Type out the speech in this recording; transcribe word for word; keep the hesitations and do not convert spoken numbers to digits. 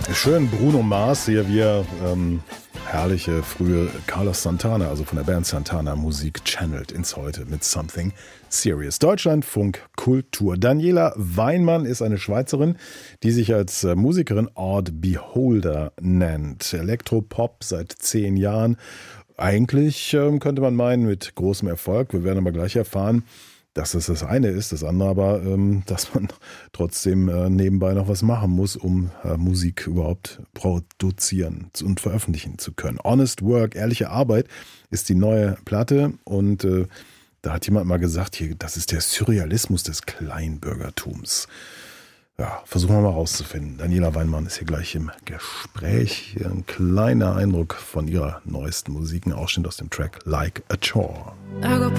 Schön Bruno Mars, hier wir ähm, herrliche frühe Carlos Santana, also von der Band Santana, Musik channelt ins Heute mit Something Serious. Deutschlandfunk Kultur. Daniela Weinmann ist eine Schweizerin, die sich als Musikerin Odd Beholder nennt. Elektropop seit zehn Jahren. Eigentlich ähm, könnte man meinen, mit großem Erfolg. Wir werden aber gleich erfahren, dass das das eine ist, das andere aber, ähm, dass man trotzdem äh, nebenbei noch was machen muss, um äh, Musik überhaupt produzieren und veröffentlichen zu können. Honest Work, ehrliche Arbeit ist die neue Platte und äh, da hat jemand mal gesagt, hier, das ist der Surrealismus des Kleinbürgertums. Ja, versuchen wir mal rauszufinden. Daniela Weinmann ist hier gleich im Gespräch. Hier ein kleiner Eindruck von ihrer neuesten Musik, ein Ausschnitt aus dem Track Like a Chore.